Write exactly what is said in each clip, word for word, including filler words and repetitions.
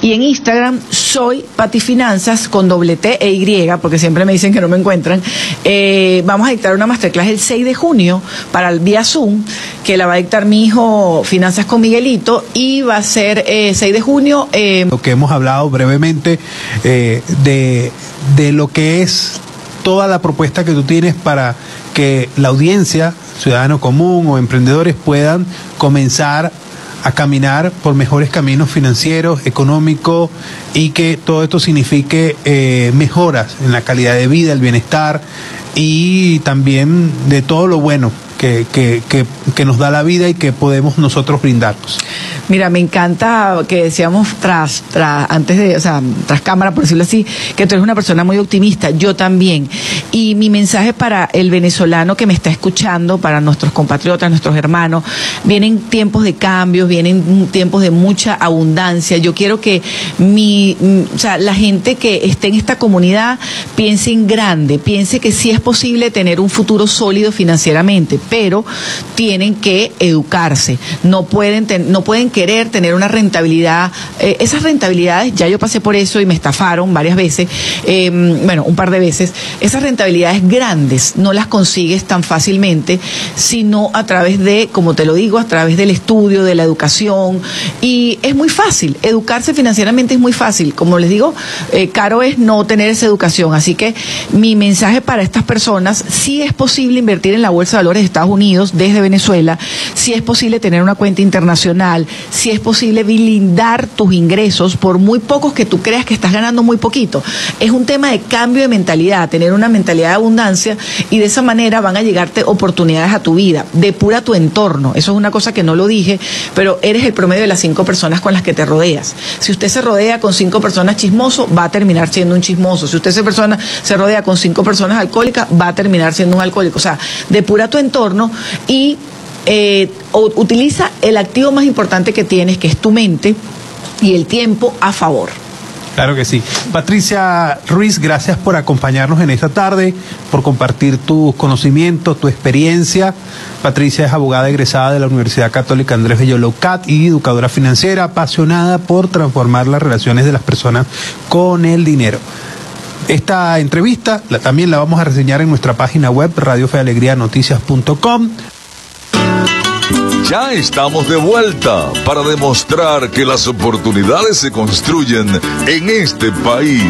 Y en Instagram soy Pati Finanzas con doble T e Y, porque siempre me dicen que no me encuentran. Eh, vamos a dictar una masterclass el seis de junio para el vía Zoom, que la va a dictar mi hijo Finanzas con Miguelito, y va a ser eh, seis de junio. Eh... Lo que hemos hablado brevemente eh, de, de lo que es toda la propuesta que tú tienes para que la audiencia, ciudadano común o emprendedores, puedan comenzar a caminar por mejores caminos financieros, económicos, y que todo esto signifique eh, mejoras en la calidad de vida, el bienestar y también de todo lo bueno que, que, que, que nos da la vida y que podemos nosotros brindarnos. Mira, me encanta que decíamos tras, tras, antes de, o sea, tras cámara, por decirlo así, que tú eres una persona muy optimista, yo también. Y mi mensaje para el venezolano que me está escuchando, para nuestros compatriotas, nuestros hermanos, vienen tiempos de cambios, vienen tiempos de mucha abundancia. Yo quiero que mi, o sea, la gente que esté en esta comunidad piense en grande, piense que sí es posible tener un futuro sólido financieramente, pero tienen que educarse, no pueden, ten, no pueden querer tener una rentabilidad, eh, esas rentabilidades, ya yo pasé por eso y me estafaron varias veces, eh, bueno, un par de veces, esas rentabilidades grandes no las consigues tan fácilmente, sino a través de, como te lo digo, a través del estudio, de la educación, y es muy fácil, educarse financieramente es muy fácil, como les digo, eh, caro es no tener esa educación, así que mi mensaje para estas personas, sí es posible invertir en la Bolsa de Valores de Estados Unidos desde Venezuela, sí es posible tener una cuenta internacional, si es posible blindar tus ingresos por muy pocos que tú creas que estás ganando muy poquito. Es un tema de cambio de mentalidad, tener una mentalidad de abundancia, y de esa manera van a llegarte oportunidades a tu vida. Depura tu entorno, eso es una cosa que no lo dije, pero eres el promedio de las cinco personas con las que te rodeas. Si usted se rodea con cinco personas chismosos, va a terminar siendo un chismoso. Si usted se, persona, se rodea con cinco personas alcohólicas, va a terminar siendo un alcohólico. O sea, depura tu entorno y Eh, utiliza el activo más importante que tienes, que es tu mente y el tiempo, a favor. Claro que sí. Patricia Ruiz, gracias por acompañarnos en esta tarde, por compartir tus conocimientos, tu experiencia. Patricia es abogada egresada de la Universidad Católica Andrés Bello Leucat y educadora financiera, apasionada por transformar las relaciones de las personas con el dinero. Esta entrevista la, también la vamos a reseñar en nuestra página web, radio fe alegría noticias punto com. Ya estamos de vuelta para demostrar que las oportunidades se construyen en este país.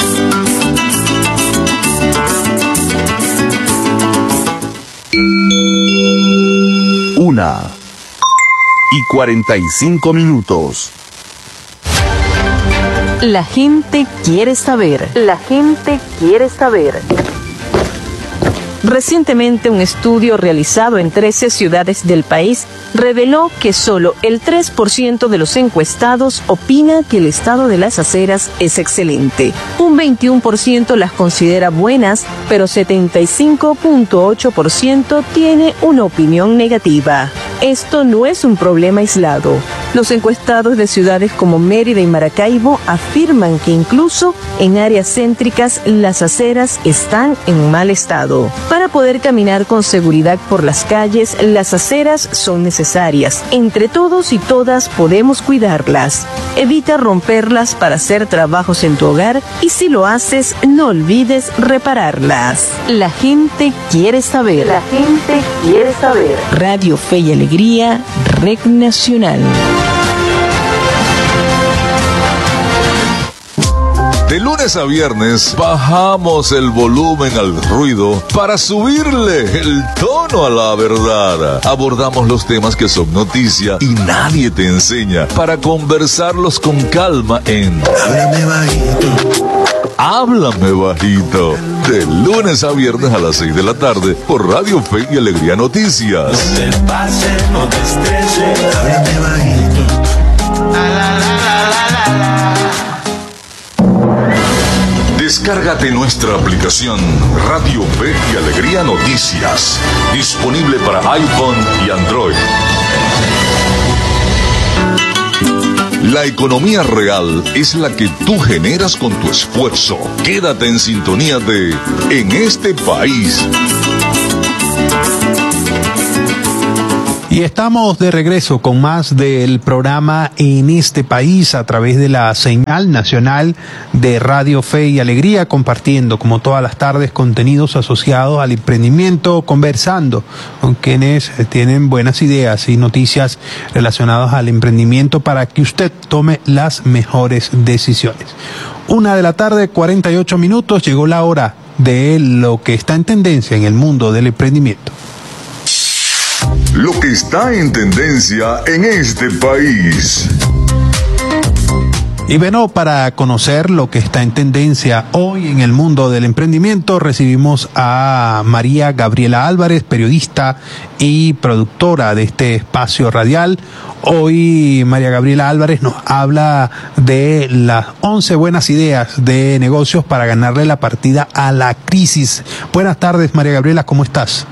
Una y cuarenta y cinco minutos. La gente quiere saber. La gente quiere saber. Recientemente, un estudio realizado en trece ciudades del país reveló que solo el tres por ciento de los encuestados opina que el estado de las aceras es excelente. Un veintiuno por ciento las considera buenas, pero setenta y cinco punto ocho por ciento tiene una opinión negativa. Esto no es un problema aislado. Los encuestados de ciudades como Mérida y Maracaibo afirman que incluso en áreas céntricas las aceras están en mal estado. Para poder caminar con seguridad por las calles, las aceras son necesarias. Entre todos y todas podemos cuidarlas. Evita romperlas para hacer trabajos en tu hogar, y si lo haces, no olvides repararlas. La gente quiere saber. La gente quiere saber. Radio Fe y Alegría, Red Nacional. De lunes a viernes bajamos el volumen al ruido para subirle el tono a la verdad. Abordamos los temas que son noticia y nadie te enseña, para conversarlos con calma en Háblame Bajito. Háblame Bajito. De lunes a viernes a las seis de la tarde por Radio Fe y Alegría Noticias. No te pase, no te estreses. Háblame bajito. La, la, la, la, la, la. Descárgate nuestra aplicación Radio Fe y Alegría Noticias, disponible para iPhone y Android. La economía real es la que tú generas con tu esfuerzo. Quédate en sintonía de En este País. Y estamos de regreso con más del programa En este País a través de la señal nacional de Radio Fe y Alegría, compartiendo como todas las tardes contenidos asociados al emprendimiento, conversando con quienes tienen buenas ideas y noticias relacionadas al emprendimiento para que usted tome las mejores decisiones. Una de la tarde, cuarenta y ocho minutos, llegó la hora de lo que está en tendencia en el mundo del emprendimiento. Lo que está en tendencia en este país. Y bueno, para conocer lo que está en tendencia hoy en el mundo del emprendimiento, recibimos a María Gabriela Álvarez, periodista y productora de este espacio radial. Hoy María Gabriela Álvarez nos habla de las once buenas ideas de negocios para ganarle la partida a la crisis. Buenas tardes, María Gabriela, ¿cómo estás?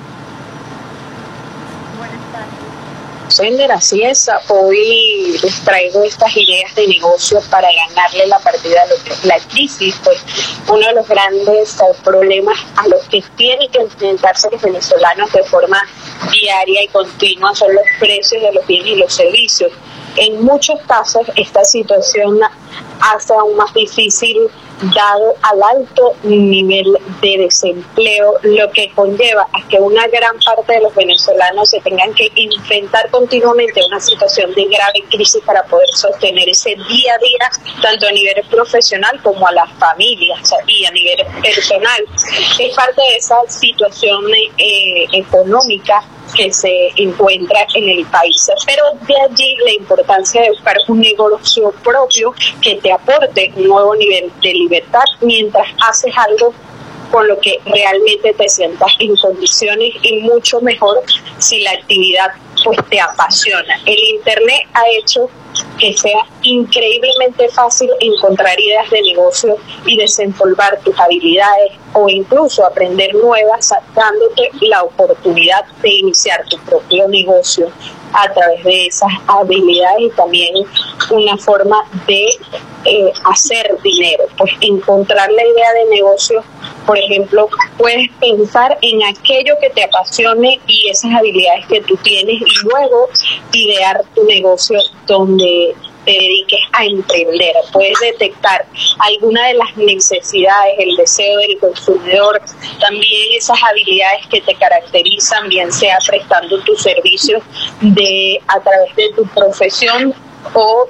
Sender, así es, hoy les traigo estas ideas de negocio para ganarle la partida a lo que es la crisis. Pues uno de los grandes problemas a los que tienen que enfrentarse los venezolanos de forma diaria y continua son los precios de los bienes y los servicios. En muchos casos esta situación hace aún más difícil, dado al alto nivel de desempleo, lo que conlleva a que una gran parte de los venezolanos se tengan que enfrentar continuamente a una situación de grave crisis para poder sostener ese día a día, tanto a nivel profesional como a las familias y a nivel personal. Es parte de esa situación eh, económica que se encuentra en el país. Pero de allí la importancia de buscar un negocio propio que te aporte un nuevo nivel de libertad mientras haces algo con lo que realmente te sientas en condiciones, y mucho mejor si la actividad pues te apasiona. El Internet ha hecho que sea increíblemente fácil encontrar ideas de negocio y desenvolver tus habilidades o incluso aprender nuevas, dándote la oportunidad de iniciar tu propio negocio a través de esas habilidades, y también una forma de eh, hacer dinero. Pues encontrar la idea de negocio, por ejemplo, puedes pensar en aquello que te apasione y esas habilidades que tú tienes, y luego idear tu negocio donde te dediques a emprender. Puedes detectar alguna de las necesidades, el deseo del consumidor, también esas habilidades que te caracterizan, bien sea prestando tus servicios de a través de tu profesión o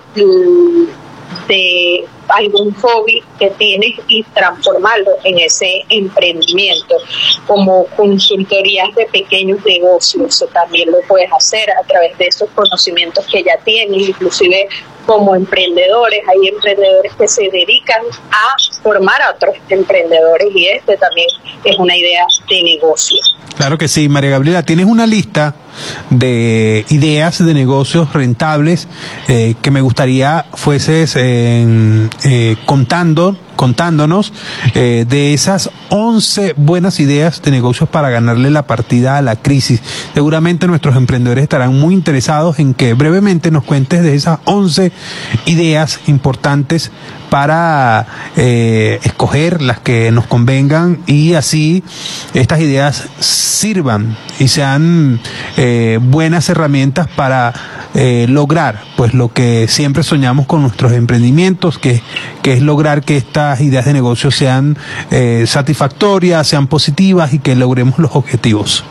de algún hobby que tienes, y transformarlo en ese emprendimiento, como consultorías de pequeños negocios. Eso también lo puedes hacer a través de esos conocimientos que ya tienes, inclusive como emprendedores. Hay emprendedores que se dedican a formar a otros emprendedores, y este también es una idea de negocio. Claro que sí, María Gabriela, tienes una lista de ideas de negocios rentables eh, que me gustaría fueses eh, eh, contando, contándonos eh, de esas once buenas ideas de negocios para ganarle la partida a la crisis. Seguramente nuestros emprendedores estarán muy interesados en que brevemente nos cuentes de esas once ideas importantes para eh, escoger las que nos convengan, y así estas ideas sirvan y sean eh, buenas herramientas para eh, lograr pues lo que siempre soñamos con nuestros emprendimientos, que, que es lograr que estas ideas de negocio sean eh, satisfactorias, sean positivas y que logremos los objetivos.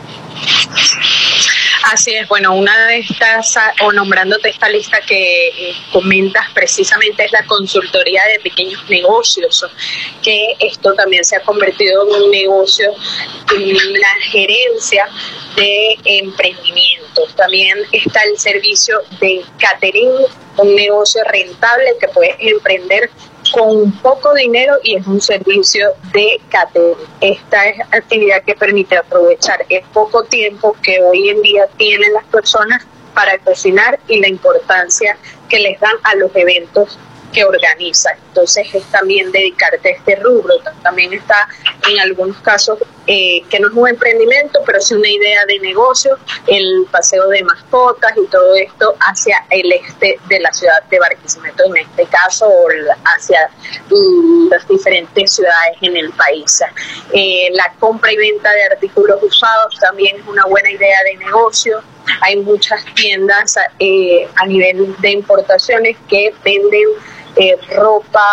Así es, bueno, una de estas, o nombrándote esta lista que eh, comentas precisamente, es la consultoría de pequeños negocios, que esto también se ha convertido en un negocio, en la gerencia de emprendimientos. También está el servicio de catering, un negocio rentable que puedes emprender con poco dinero, y es un servicio de catering. Esta es actividad que permite aprovechar el poco tiempo que hoy en día tienen las personas para cocinar y la importancia que les dan a los eventos que organizan. Entonces es también dedicarte a este rubro. También está en algunos casos eh, que no es un emprendimiento, pero sí una idea de negocio, el paseo de mascotas y todo esto hacia el este de la ciudad de Barquisimeto, en este caso, o hacia mm, las diferentes ciudades en el país. Eh, la compra y venta de artículos usados también es una buena idea de negocio. Hay muchas tiendas eh, a nivel de importaciones que venden eh, ropa,